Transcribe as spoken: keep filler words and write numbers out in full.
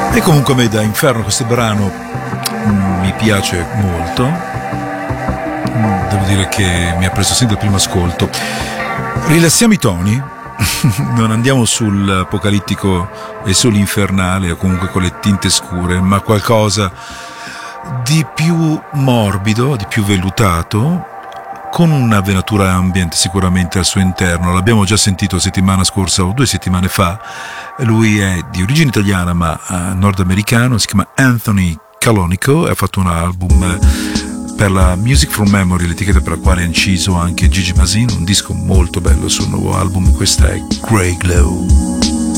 E comunque a me da Inferno questo brano mm, mi piace molto, mm, devo dire che mi ha preso sin dal primo ascolto. Rilassiamo i toni, non andiamo sull'apocalittico e sull'infernale o comunque con le tinte scure, ma qualcosa di più morbido, di più vellutato, con una venatura ambient sicuramente al suo interno. L'abbiamo già sentito settimana scorsa o due settimane fa. Lui è di origine italiana ma uh, nordamericano, si chiama Anthony Calonico e ha fatto un album per la Music from Memory, l'etichetta per la quale ha inciso anche Gigi Masin, un disco molto bello sul nuovo album. Questa è Grey Glow.